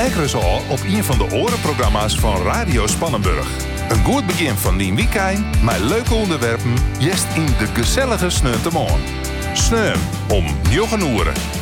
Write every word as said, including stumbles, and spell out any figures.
Ekkeris al op een van de orenprogramma's van Radio Spannenburg. Een goed begin van die weekend met leuke onderwerpen, jest in de gezellige Sneuntemoorn. Sneun om negen uur.